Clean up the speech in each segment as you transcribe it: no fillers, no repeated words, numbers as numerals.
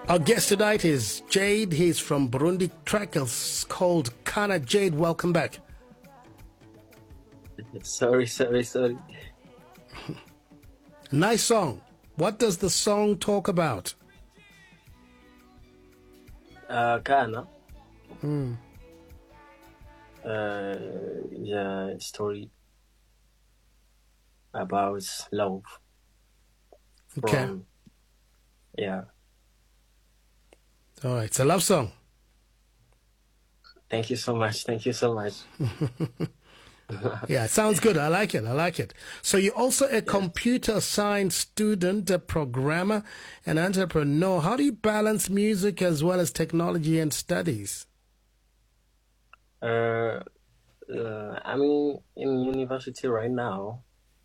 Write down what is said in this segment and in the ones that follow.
Our guest tonight is Jade. He's from Burundi. Track is called Kana. Jade, welcome back. Sorry. Nice song. What does the song talk about? Kana. Is a story about love. Okay. Yeah. All right. It's a love song. Thank you so much. Yeah, it sounds good. I like it. So you're also a computer science student, a programmer, an entrepreneur. How do you balance music as well as technology and studies? I'm in university right now.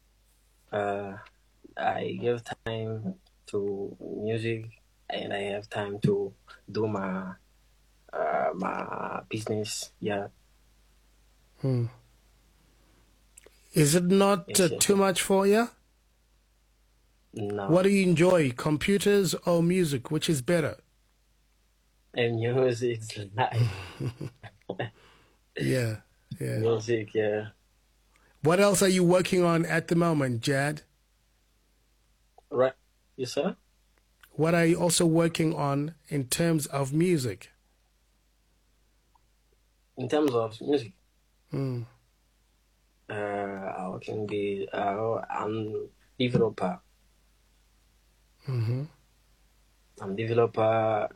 I give time to music and I have time to do my business. Yeah. Is it not too much for you? No. What do you enjoy, computers or music? Which is better? And music, life. Yeah. Music, yeah. What else are you working on at the moment, Jad? Right. Yes, sir? What are you also working on in terms of music? In terms of music? I can be I'm developer. I'm developer,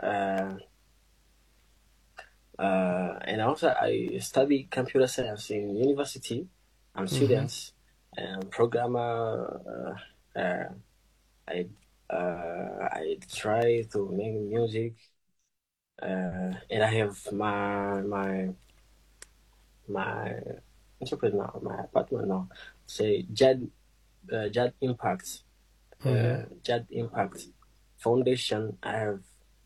and also I study computer science in university. I'm students and programmer. I try to make music, and I have my interpret now, my apartment now, say Jad Impact, Jad Impact Foundation. I have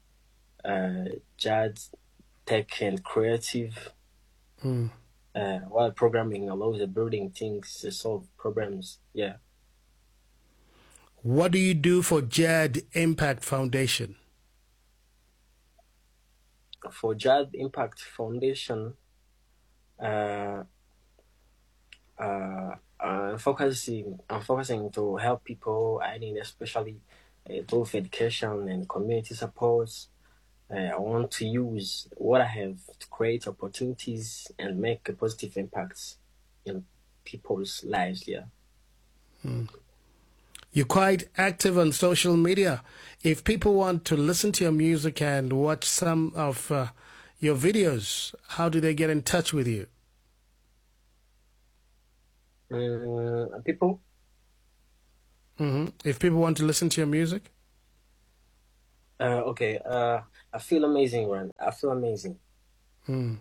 Jad Tech and Creative, while programming allows the building things to solve problems. Yeah. What do you do for Jad Impact Foundation? For Jad Impact Foundation, I'm focusing to help people. I need especially both education and community supports. I want to use what I have to create opportunities and make a positive impact in people's lives. Yeah. You're quite active on social media. If people want to listen to your music and watch some of your videos, how do they get in touch with you? People? If people want to listen to your music? Okay. I feel amazing, Ron. I feel amazing. And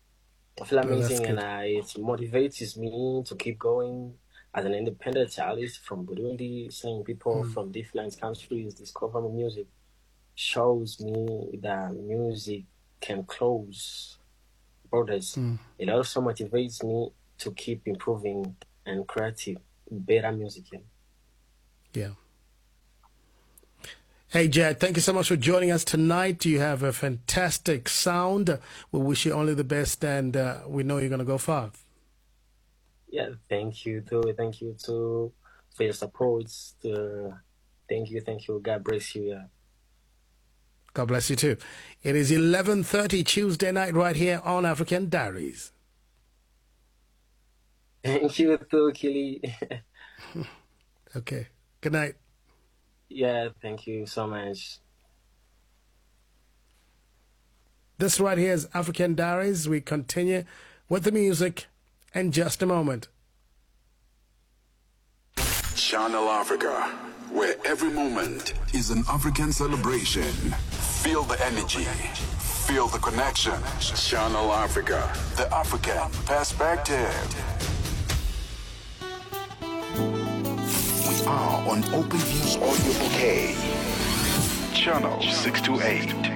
it motivates me to keep going. As an independent artist from Burundi, seeing people from different countries discover my music shows me that music can close borders. It also motivates me to keep improving and creating better music. Yeah. Hey, Jad, thank you so much for joining us tonight. You have a fantastic sound. We wish you only the best, and we know you're going to go far. Yeah, thank you too. Thank you too for your support. Thank you. God bless you. Yeah. God bless you too. It is 11:30 Tuesday night right here on African Diaries. Thank you too, Kili. Okay. Good night. Yeah, thank you so much. This right here is African Diaries. We continue with the music in just a moment. Channel Africa, where every moment is an African celebration. Feel the energy. Feel the connection. Channel Africa, the African perspective. We are on Open Views Audio Bouquet. Channel 628.